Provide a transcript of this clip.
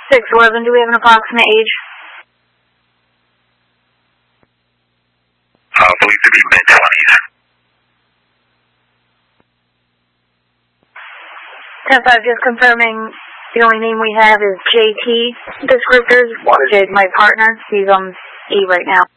611, do we have an approximate age? Believed to be mid-20s. 10-5, just confirming the only name we have is JT. Descriptors, my partner, he's on E right now.